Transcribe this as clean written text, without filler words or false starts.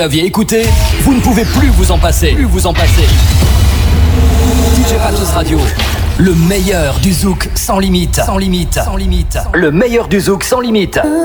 aviez écouté, vous ne pouvez plus vous en passer. DJ Matos Radio, le meilleur du zouk sans limite. Le meilleur du zouk sans limite.